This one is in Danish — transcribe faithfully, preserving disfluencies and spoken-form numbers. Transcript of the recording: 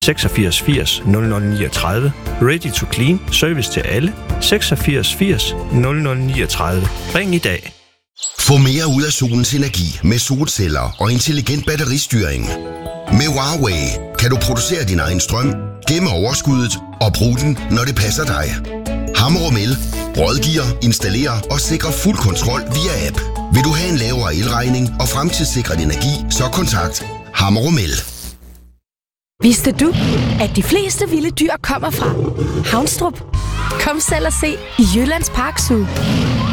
seksogfirs firs nul nul niogtredive. Ready to Clean. Service til alle. seksogfirs firs nul nul niogtredive. Ring i dag. Få mere ud af solens energi med solceller og intelligent batteristyring. Med Huawei kan du producere din egen strøm, gemme overskuddet og bruge den, når det passer dig. Hammer El rådgiver, installerer og sikrer fuld kontrol via app. Vil du have en lavere elregning og fremtidssikret energi, så kontakt Hammer El. Vidste du, at de fleste vilde dyr kommer fra Havnstrup? Kom selv og se i Jyllands Park Zoo.